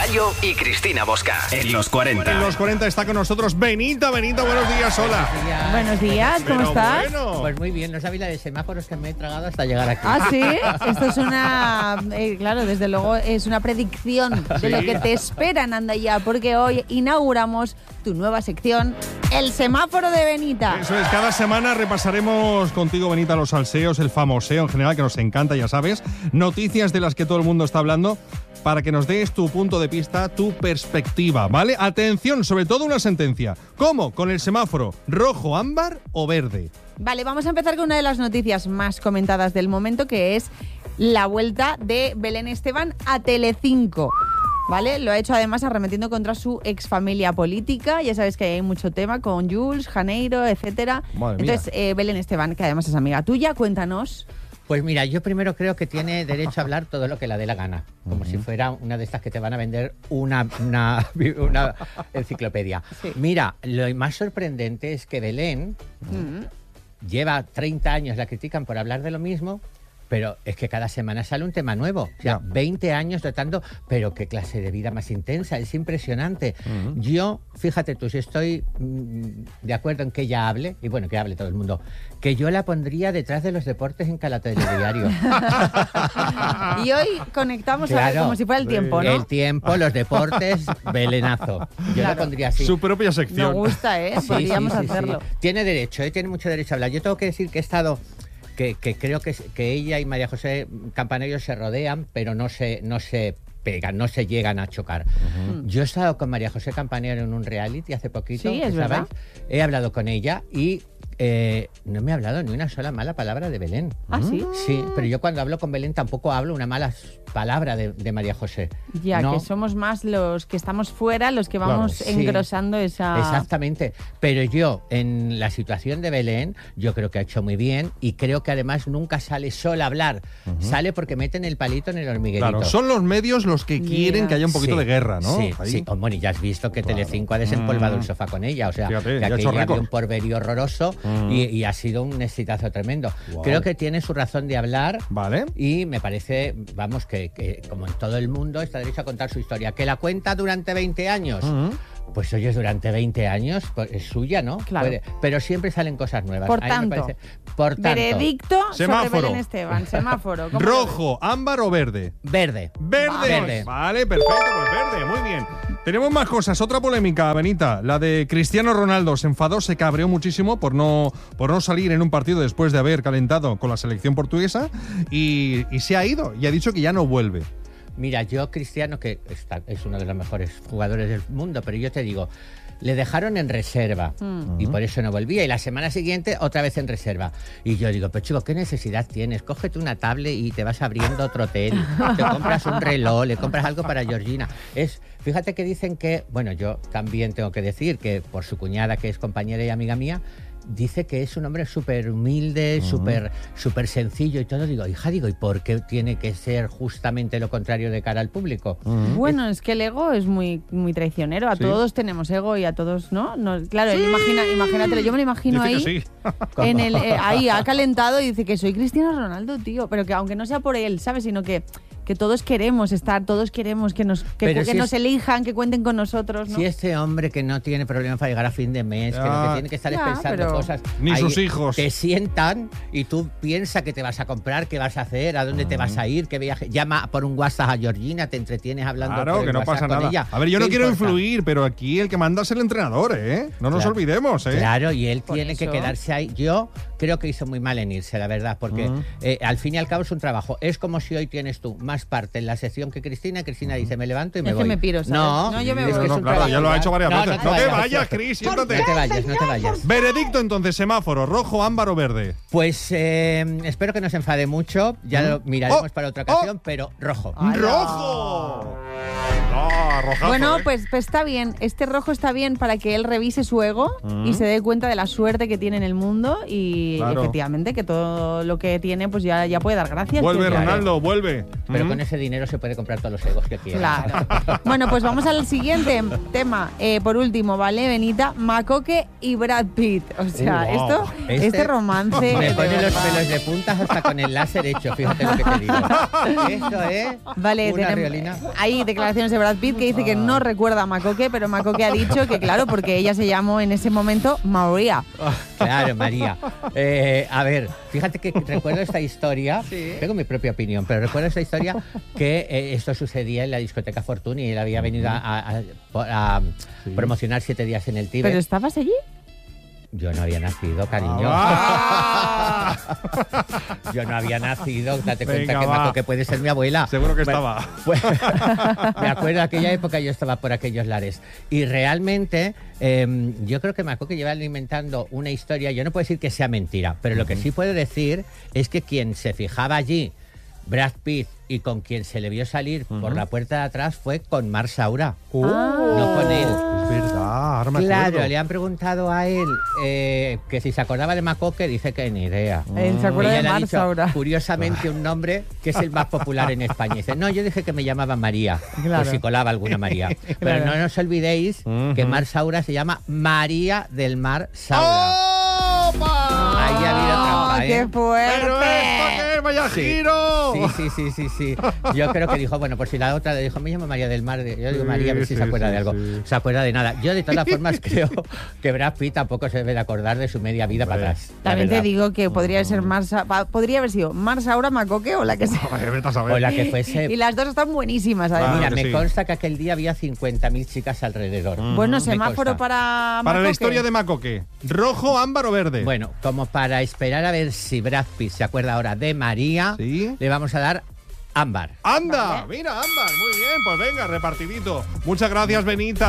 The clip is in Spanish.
Bayo y Cristina Bosca. En los 40. En los 40 está con nosotros Benita. Benita, buenos días, hola. Buenos días, ¿cómo estás? Bueno. Pues muy bien, no sabía la de semáforos que me he tragado hasta llegar aquí. Ah, sí, esto es una, claro, desde luego es una predicción de lo que te espera en Anda Ya, porque hoy inauguramos tu nueva sección, el semáforo de Benita. Eso es, cada semana repasaremos contigo, Benita, los salseos, el famoseo en general, que nos encanta, ya sabes, noticias de las que todo el mundo está hablando, para que nos des tu punto de vista, tu perspectiva, ¿vale? Atención, sobre todo una sentencia. ¿Cómo? Con el semáforo, rojo, ámbar o verde. Vale, vamos a empezar con una de las noticias más comentadas del momento, que es la vuelta de Belén Esteban a Telecinco. ¿Vale? Lo ha hecho además arremetiendo contra su exfamilia política. Ya sabes que hay mucho tema con Jules, Janeiro, etcétera. Entonces, Belén Esteban, que además es amiga tuya, cuéntanos. Pues mira, yo primero creo que tiene derecho a hablar todo lo que le dé la gana, como si fuera una de estas que te van a vender una enciclopedia. Sí. Mira, lo más sorprendente es que Belén lleva 30 años, la critican por hablar de lo mismo, pero es que cada semana sale un tema nuevo. O sea, 20 años tratando, pero qué clase de vida más intensa, es impresionante. Yo, fíjate tú, si estoy de acuerdo en que ella hable, y bueno, que hable todo el mundo, que yo la pondría detrás de los deportes en cada telediario. Y hoy conectamos como si fuera el tiempo, ¿no? El tiempo, los deportes, Belenazo. Yo la pondría así. Su propia sección. Me gusta, ¿eh? Podríamos hacerlo. Sí. Tiene derecho, tiene mucho derecho a hablar. Yo tengo que decir que he estado... Que creo que ella y María José Campanario se rodean, pero no se pegan, no se llegan a chocar. Yo he estado con María José Campanario en un reality hace poquito. Sí, es verdad. He hablado con ella y no me ha hablado ni una sola mala palabra de Belén. ¿Ah, sí? Sí, pero yo cuando hablo con Belén tampoco hablo una mala palabra de María José. Ya, ¿no? Que somos más los que estamos fuera, los que vamos engrosando esa... Exactamente. Pero yo, en la situación de Belén, yo creo que ha hecho muy bien y creo que además nunca sale sola a hablar. Sale porque meten el palito en el hormiguerito. Claro, son los medios los que quieren que haya un poquito de guerra, ¿no? Sí. Bueno, y ya has visto que Telecinco ha desempolvado el sofá con ella. O sea, fíjate, que aquella había un porverío horroroso y ha sido un exitazo tremendo. Wow. Creo que tiene su razón de hablar. Vale. Y me parece, vamos, que como en todo el mundo está derecho a contar su historia. ¿Que la cuenta durante 20 años? Pues oye, durante 20 años pues, es suya, ¿no? Claro. Pero siempre salen cosas nuevas. Por tanto, veredicto semáforo. sobre Belén Esteban. Semáforo. ¿Rojo, ámbar o verde? Verde. Verde. Vale, perfecto, pues verde, muy bien. Tenemos más cosas. Otra polémica, Benita, la de Cristiano Ronaldo. Se enfadó, se cabreó muchísimo por no salir en un partido después de haber calentado con la selección portuguesa y se ha ido y ha dicho que ya no vuelve. Mira, yo, Cristiano, que es uno de los mejores jugadores del mundo, pero yo te digo, le dejaron en reserva y por eso no volvía. Y la semana siguiente, otra vez en reserva. Y yo digo, pero chico, ¿qué necesidad tienes? Cógete una tablet y te vas abriendo otro hotel. Te compras un reloj, le compras algo para Georgina. Fíjate que dicen que, bueno, yo también tengo que decir que por su cuñada, que es compañera y amiga mía, dice que es un hombre súper humilde, súper sencillo y todo. Digo, hija, ¿y por qué tiene que ser justamente lo contrario de cara al público? Bueno, es que el ego es muy, muy traicionero. A todos tenemos ego y a todos, ¿no? Claro, imagínatelo, yo me lo imagino dice ahí, ahí ha calentado y dice que soy Cristiano Ronaldo, tío. Pero que aunque no sea por él, ¿sabes? Sino que todos queremos estar, todos queremos que nos elijan, que cuenten con nosotros, ¿no? Si este hombre que no tiene problemas para llegar a fin de mes, que lo que tiene que estar es pensando cosas... Ni sus hijos. Te sientan y tú piensas que te vas a comprar, qué vas a hacer, a dónde te vas a ir, qué viaje... Llama por un WhatsApp a Georgina, te entretienes hablando por el que no WhatsApp pasa nada. Ella. A ver, yo no quiero influir, pero aquí el que manda es el entrenador, ¿eh? No nos olvidemos, ¿eh? Claro, y él tiene que quedarse ahí. Yo creo que hizo muy mal en irse, la verdad, porque al fin y al cabo es un trabajo. Es como si hoy tienes tú más parte en la sección que Cristina dice, me levanto y me voy. Es que me piro, ¿sabes? No, yo me voy. Claro, ya lo ha hecho varias veces. No te vayas, Cris, siéntate. No te vayas. Veredicto, entonces, semáforo, rojo, ámbar o verde. Pues espero que no se enfade mucho, ya lo miraremos para otra ocasión, pero rojo. ¡Rojo! Rojazo, bueno, pues está bien. Este rojo está bien para que él revise su ego y se dé cuenta de la suerte que tiene en el mundo y efectivamente que todo lo que tiene pues ya puede dar gracias. Vuelve, Ronaldo, vuelve. Pero con ese dinero se puede comprar todos los egos que quiera. Claro. Bueno, pues vamos al siguiente tema. Por último, ¿vale, Benita? Macoque y Brad Pitt. O sea, este romance... Me pone los pelos de puntas hasta con el láser hecho, fíjate lo que te digo. Esto es vale, una riolina. Hay declaraciones de Brad Pitt que dice parece que no recuerda a Macoque, pero Macoque ha dicho que claro, porque ella se llamó en ese momento María. Claro, María. A ver, fíjate que recuerdo esta historia, tengo mi propia opinión, pero recuerdo esta historia que esto sucedía en la discoteca Fortuny y él había venido a promocionar 7 días en el Tíbet. ¿Pero estabas allí? Yo no había nacido, cariño. ¡Ah! Yo no había nacido. Date cuenta Venga, que va. Macoque puede ser mi abuela. Seguro que Bueno, estaba. pues, me acuerdo de aquella época, yo estaba por aquellos lares. Y realmente, yo creo que Macoque lleva alimentando una historia. Yo no puedo decir que sea mentira, pero lo que sí puedo decir es que quien se fijaba allí, Brad Pitt, y con quien se le vio salir por la puerta de atrás fue con Mar Saura. No con él. Es verdad, ahora me Claro, acuerdo. le han preguntado a él que si se acordaba de Macoque, dice que ni idea. Se acuerda Ella de le ha Mar dicho, Saura. curiosamente, un nombre que es el más popular en España. Dice, no, yo dije que me llamaba María, Claro. por si colaba alguna María. Pero Claro. no nos olvidéis que Mar Saura se llama María del Mar Saura. ¡Opa! Ahí ha habido trampa, ¡Oh, qué fuerte! ¿Pero esto qué es? ¡Vaya giro! Sí. Yo creo que dijo, bueno, por si la otra le dijo, me llamo María del Mar. Yo digo María, a ver si se acuerda de algo. Se acuerda de nada. Yo, de todas formas, creo que Brad Pitt tampoco se debe de acordar de su media vida para atrás. la También te verdad. digo que podría ser podría haber sido Mar Saura, Macoque o la que sea. Ay, vete a saber. O la que fuese. Y las dos están buenísimas, además. Mira, que me sí. consta que aquel día había 50.000 chicas alrededor. Bueno, Me semáforo consta. para Para la Macoque. historia de Macoque, ¿rojo, ámbar o verde? Bueno, como para esperar a ver si Brad Pitt se acuerda ahora de María, ¿Sí? le vamos a dar ámbar. ¡Anda! Mira, ámbar. Muy bien, pues venga, repartidito. Muchas gracias, Benita.